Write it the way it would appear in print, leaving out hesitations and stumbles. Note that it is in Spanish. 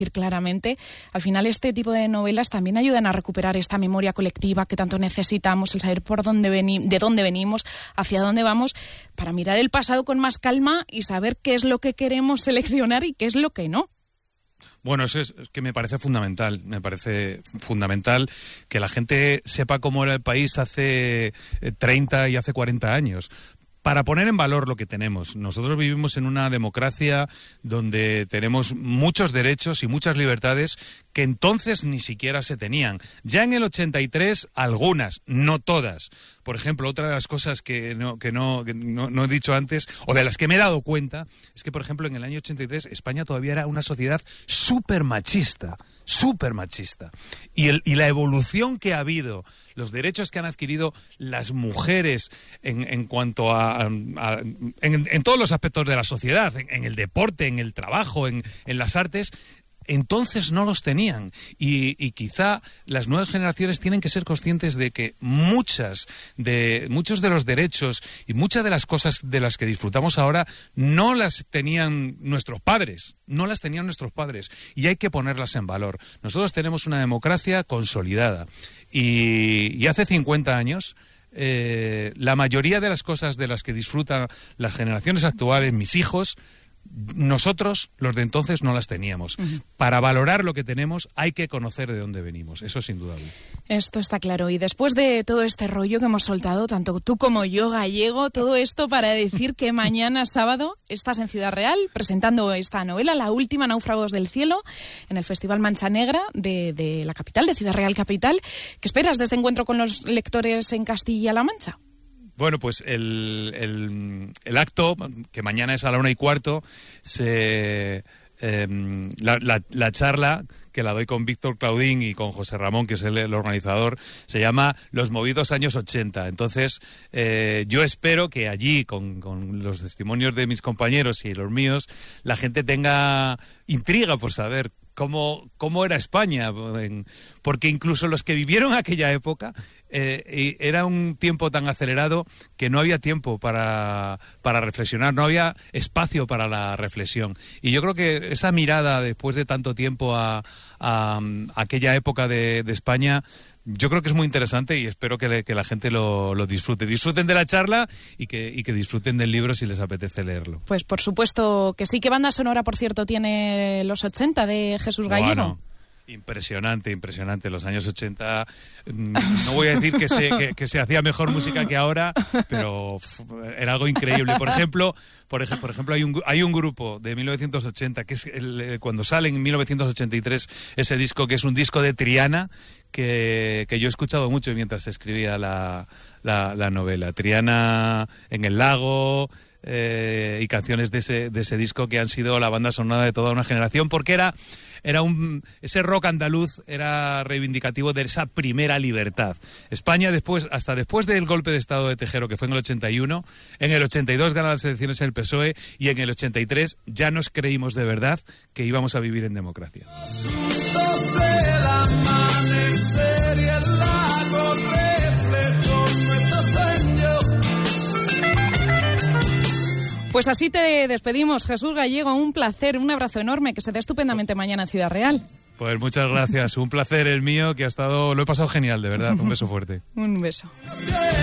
claramente. Al final este tipo de novelas también ayudan a recuperar esta memoria colectiva que tanto necesitamos, el saber de dónde venimos, hacia dónde vamos, para mirar el pasado con más calma y saber qué es lo que queremos seleccionar y qué es lo que no. Bueno, eso es que me parece fundamental que la gente sepa cómo era el país hace 30 y hace 40 años. Para poner en valor lo que tenemos. Nosotros vivimos en una democracia donde tenemos muchos derechos y muchas libertades que entonces ni siquiera se tenían. Ya en el 83, algunas, no todas. Por ejemplo, otra de las cosas que no he dicho antes, o de las que me he dado cuenta, es que, por ejemplo, en el año 83 España todavía era una sociedad súper machista. Y la evolución que ha habido, los derechos que han adquirido las mujeres en cuanto en todos los aspectos de la sociedad, en el deporte, en el trabajo, en las artes, entonces no los tenían. Y quizá las nuevas generaciones tienen que ser conscientes de que muchos de los derechos y muchas de las cosas de las que disfrutamos ahora no las tenían nuestros padres. Y hay que ponerlas en valor. Nosotros tenemos una democracia consolidada. Y hace 50 años... la mayoría de las cosas de las que disfrutan las generaciones actuales, mis hijos, nosotros, los de entonces, no las teníamos. Para valorar lo que tenemos hay que conocer de dónde venimos, eso es indudable. Esto está claro. Y después de todo este rollo que hemos soltado, tanto tú como yo, Gallego, todo esto para decir que mañana sábado estás en Ciudad Real presentando esta novela, La última, Náufragos del cielo, en el Festival Mancha Negra de la capital, de Ciudad Real capital. ¿Qué esperas de este encuentro con los lectores en Castilla-La Mancha? Bueno, pues el acto, que mañana es a la 1:15, la charla que la doy con Víctor Claudín y con José Ramón, que es el organizador, se llama Los movidos años 80. Entonces, yo espero que allí, con los testimonios de mis compañeros y los míos, la gente tenga intriga por saber cómo era España, porque incluso los que vivieron aquella época, era un tiempo tan acelerado que no había tiempo para reflexionar, no había espacio para la reflexión. Y yo creo que esa mirada después de tanto tiempo a aquella época de España, yo creo que es muy interesante y espero que la gente lo disfrute. Disfruten de la charla y que disfruten del libro si les apetece leerlo. Pues por supuesto que sí. ¿Qué banda sonora, por cierto, tiene los 80 de Jesús Gallego? Bueno, impresionante. Los años 80, no voy a decir que se hacía mejor música que ahora, pero era algo increíble. Por ejemplo, hay un grupo de 1980, que es cuando sale en 1983 ese disco, que es un disco de Triana, que yo he escuchado mucho mientras escribía la novela. Triana en el lago, y canciones de ese disco que han sido la banda sonora de toda una generación, porque ese rock andaluz era reivindicativo de esa primera libertad. España hasta después del golpe de Estado de Tejero, que fue en el 81, en el 82 gana las elecciones el PSOE y en el 83 ya nos creímos de verdad que íbamos a vivir en democracia. Pues así te despedimos, Jesús Gallego. Un placer, un abrazo enorme, que se dé estupendamente mañana en Ciudad Real. Pues muchas gracias, un placer el mío, lo he pasado genial, de verdad. Un beso fuerte. Un beso.